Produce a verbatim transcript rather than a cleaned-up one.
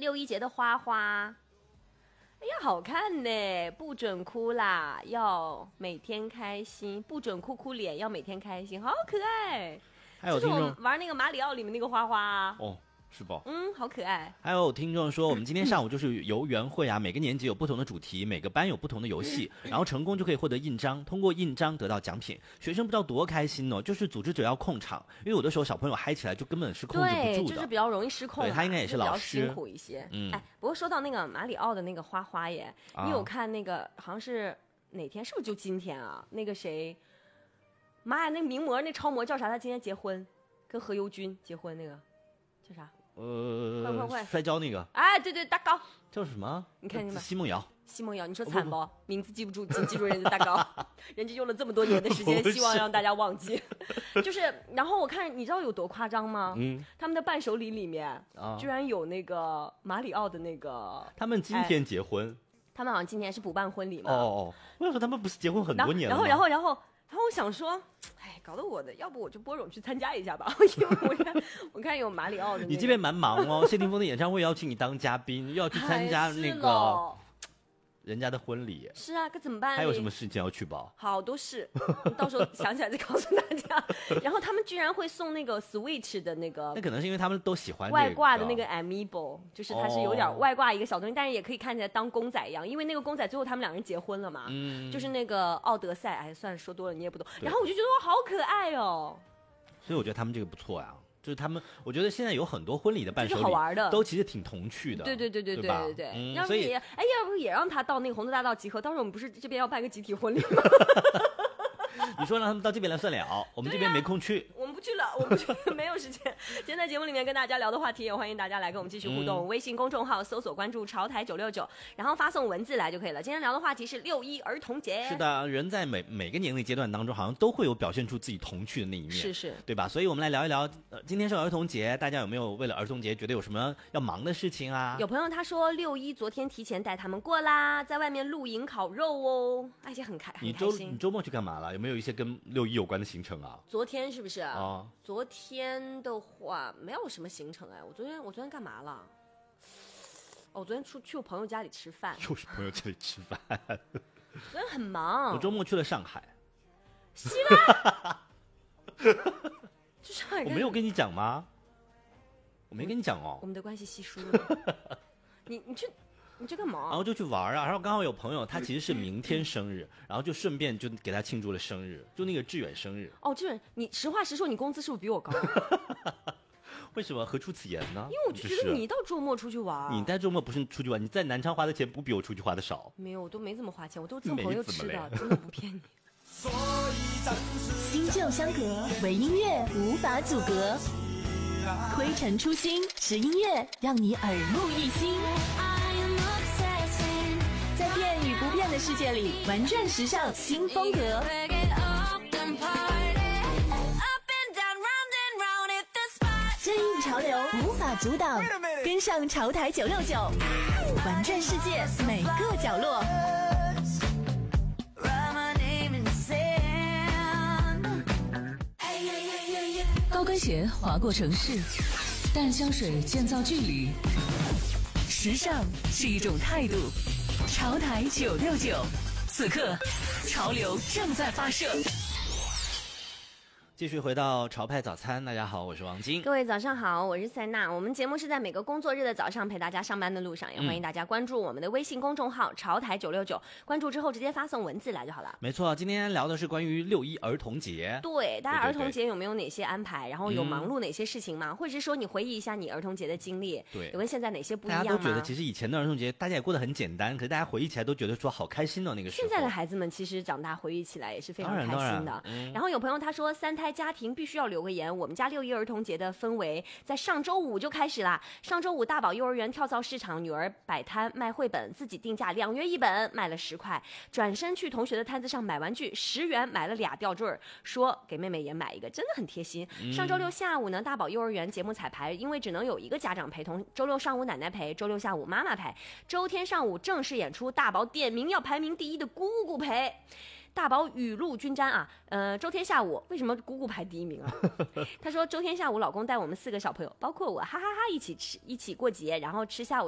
六一节的花花。哎呀，好看呢！不准哭啦，要每天开心；不准哭哭脸，要每天开心，好可爱。 还有听众， 这是我们玩那个马里奥里面那个花花哦。是吧？ 嗯，好可爱。 还有听众说，我们今天上午就是游园会啊，每个年级有不同的主题，每个班有不同的游戏，然后成功就可以获得印章，通过印章得到奖品。学生不知道多开心哦，就是组织者要控场，因为有的时候小朋友嗨起来就根本是控制不住的， 对，就是比较容易失控、啊。 对，他应该也是老师， 比较辛苦一些。 嗯， 哎，不过说到那个马里奥的那个花花耶， 啊、 你有看那个好像是哪天？是不是就今天啊？那个谁，妈呀，那个名模那超模叫啥？他今天结婚，跟何猷君结婚那个叫啥？ 呃， 快快快！ 摔跤那个， 哎，对对，大高叫什么？ 你看见吗？ 奚梦瑶。 奚梦瑶，你说惨不？哦、名字记不住，请记住人家大高，人家用了这么多年的时间，希望让大家忘记。就是，然后我看，你知道有多夸张吗？嗯，他们的伴手礼里面、啊、居然有那个马里奥的那个。 他们今天结婚。 哎、他们好像今年是补办婚礼嘛？ 哦哦，我想说他们不是结婚很多年了吗？ 然后，然后，然后。然后我想说，哎，搞得我的，要不我就播种去参加一下吧，因为我看我看有马里奥的、那个。 你这边蛮忙哦，谢霆锋的演唱会邀请你当嘉宾，又要去参加那个人家的婚礼。 是啊，可怎么办？ 还有什么事情要去吧？ 好多事，到时候想起来再告诉大家。然后他们居然会送那个 Switch 的那个， 那可能是因为他们都喜欢、这个、 外挂的那个 Amiibo， 就是它是有点外挂一个小东西，哦、但是也可以看起来当公仔一样，因为那个公仔最后他们两人结婚了嘛，嗯，就是那个奥德赛，哎，算了，说多了你也不懂。然后我就觉得哇，好可爱哦。 所以我觉得他们这个不错呀。就是他们，我觉得现在有很多婚礼的伴手礼好玩的， 都其实挺童趣的。 对对对对对对对。 嗯、 要不也哎，要不也让他到那个红色大道集合？到时候我们不是这边要办个集体婚礼吗？ 你说让他们到这边来算了，我们这边没空去。 我们不去了，我们不去，没有时间。今天在节目里面跟大家聊的话题，也欢迎大家来跟我们继续互动。嗯、微信公众号搜索关注潮台九六九，然后发送文字来就可以了。今天聊的话题是六一儿童节。 是的，人在每每个年龄阶段当中，好像都会有表现出自己童趣的那一面， 是是， 对吧？所以我们来聊一聊，呃，今天是儿童节，大家有没有为了儿童节觉得有什么要忙的事情啊？ 有朋友他说六一昨天提前带他们过啦，在外面露营烤肉哦，而且很开很你周你周末去干嘛了？有没有一些跟六一有关的行程啊？ 昨天是不是啊？ 哦、 昨天的话没有什么行程哎，我昨天我昨天干嘛了？哦，我昨天出去我朋友家里吃饭。 又是朋友家里吃饭。 昨天很忙。 我周末去了上海。 是啦。去上海。 我没有跟你讲吗？我没跟你讲哦。 我们的关系稀疏了。你你去。你去干嘛？ 然后就去玩啊，然后刚好有朋友他其实是明天生日，然后就顺便就给他庆祝了生日，就那个志远生日。 哦，志远，你实话实说，你工资是不是比我高？ 为什么？何出此言呢？ 因为我就觉得你到周末出去玩， 你在周末不是出去玩，你在南昌花的钱不比我出去花的少。 没有，我都没怎么花钱，我都蹭朋友吃的，真的不骗你。 新旧相隔，唯音乐无法阻隔。推陈出新，是音乐让你耳目一新。在变与不变的世界里，玩转时尚新风格。顺应潮流，无法阻挡。跟上潮台九六九，玩转世界每个角落。 高跟鞋划过城市，淡香水建造距离。 时尚是一种态度。潮台九六九，此刻潮流正在发射。 继续回到潮派早餐，大家好，我是王晶。 各位早上好，我是塞娜。我们节目是在每个工作日的早上陪大家上班的路上，也欢迎大家关注我们的微信公众号潮台九六九，关注之后直接发送文字来就好了。 没错，今天聊的是关于六一儿童节。 对，大家儿童节有没有哪些安排？然后有忙碌哪些事情吗？嗯、或者是说你回忆一下你儿童节的经历，对，有跟现在哪些不一样吗？ 大家都觉得其实以前的儿童节大家也过得很简单，可是大家回忆起来都觉得说好开心的、哦、那个时候。 现在的孩子们其实长大回忆起来也是非常开心的。嗯、然后有朋友他说三胎家庭必须要留个言，我们家六一儿童节的氛围在上周五就开始啦。上周五大宝幼儿园跳蚤市场，女儿摆摊卖绘本，自己定价两元一本，卖了十块。转身去同学的摊子上买玩具，十元买了俩吊坠，说给妹妹也买一个，真的很贴心。嗯、上周六下午呢，大宝幼儿园节目彩排，因为只能有一个家长陪同，周六上午奶奶陪，周六下午妈妈陪，周天上午正式演出，大宝点名要排名第一的姑姑陪。大宝雨露均沾啊，呃，周天下午为什么姑姑排第一名啊？他说周天下午老公带我们四个小朋友，包括我，哈哈哈哈一起吃一起过节，然后吃下午